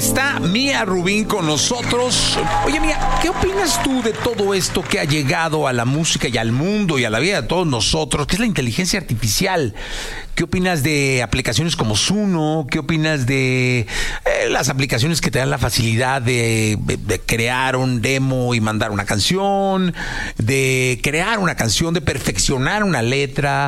está Mía Rubín con nosotros. Oye, Mía, ¿qué opinas tú de todo esto que ha llegado a la música y al mundo y a la vida de todos nosotros, que es la inteligencia artificial? ¿Qué opinas de aplicaciones como Suno? ¿Qué opinas de las aplicaciones que te dan la facilidad de crear un demo y mandar una canción, de crear una canción, de perfeccionar una letra?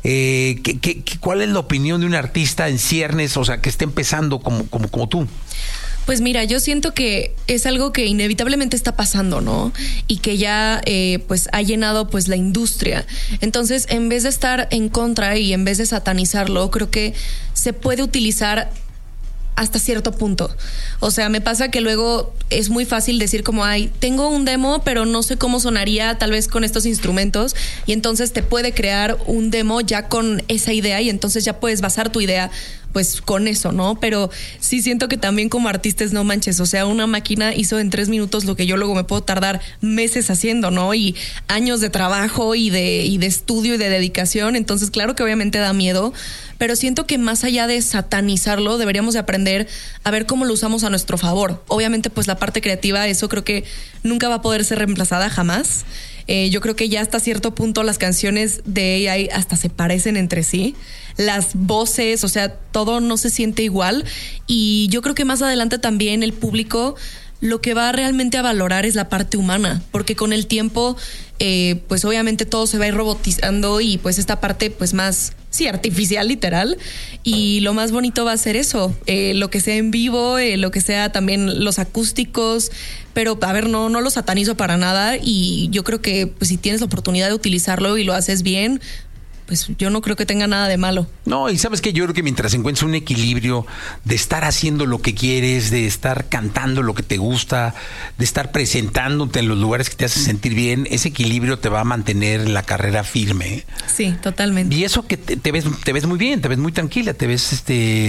¿Cuál es la opinión de un artista en ciernes, o sea, que esté empezando como tú? Pues mira, yo siento que es algo que inevitablemente está pasando, ¿no? Y que ya pues ha llenado pues la industria. Entonces, en vez de estar en contra y en vez de satanizarlo, creo que se puede utilizar hasta cierto punto. O sea, me pasa que luego es muy fácil decir como, ay, tengo un demo, pero no sé cómo sonaría tal vez con estos instrumentos, y entonces te puede crear un demo ya con esa idea y entonces ya puedes basar tu idea pues con eso, ¿no? Pero sí siento que también como artistas no manches, o sea, una máquina hizo en 3 minutos lo que yo luego me puedo tardar meses haciendo, ¿no? Y años de trabajo y de estudio y de dedicación. Entonces, claro que obviamente da miedo, pero siento que más allá de satanizarlo, deberíamos de aprender a ver cómo lo usamos a nuestro favor. Obviamente, pues la parte creativa, eso creo que nunca va a poder ser reemplazada jamás. Yo creo que ya hasta cierto punto las canciones de AI hasta se parecen entre sí. Las voces, o sea, todo no se siente igual. Y yo creo que más adelante también el público lo que va realmente a valorar es la parte humana, porque con el tiempo, pues obviamente todo se va a ir robotizando y pues esta parte pues más, sí, artificial, literal. Y lo más bonito va a ser eso, lo que sea en vivo, lo que sea también los acústicos. Pero a ver, no lo satanizo para nada, y yo creo que pues si tienes la oportunidad de utilizarlo y lo haces bien, pues yo no creo que tenga nada de malo. No, y ¿sabes qué? Yo creo que mientras encuentres un equilibrio de estar haciendo lo que quieres, de estar cantando lo que te gusta, de estar presentándote en los lugares que te hacen sentir bien, ese equilibrio te va a mantener la carrera firme. Sí, totalmente. Y eso que te ves muy bien, te ves muy tranquila, te ves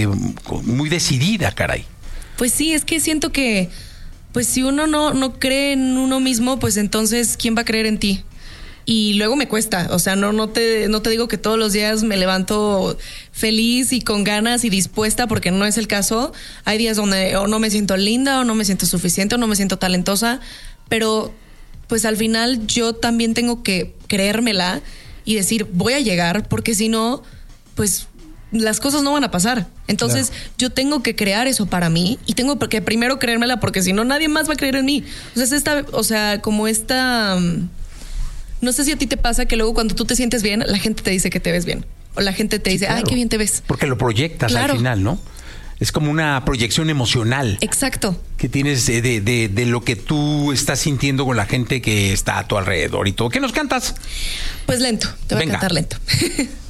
muy decidida, caray. Pues sí, es que siento que pues si uno no cree en uno mismo, pues entonces ¿quién va a creer en ti? Y luego me cuesta, o sea, no te digo que todos los días me levanto feliz y con ganas y dispuesta, porque no es el caso. Hay días donde o no me siento linda, o no me siento suficiente, o no me siento talentosa, pero pues al final yo también tengo que creérmela y decir, voy a llegar, porque si no, pues las cosas no van a pasar. Entonces, claro, yo tengo que crear eso para mí y tengo que primero creérmela, porque si no, nadie más va a creer en mí. No sé si a ti te pasa que luego cuando tú te sientes bien, la gente te dice que te ves bien. O la gente te dice, claro, ay, qué bien te ves. Porque lo proyectas, claro, al final, ¿no? Es como una proyección emocional. Exacto. Que tienes de lo que tú estás sintiendo con la gente que está a tu alrededor y todo. ¿Qué nos cantas? Pues lento, te voy a cantar lento.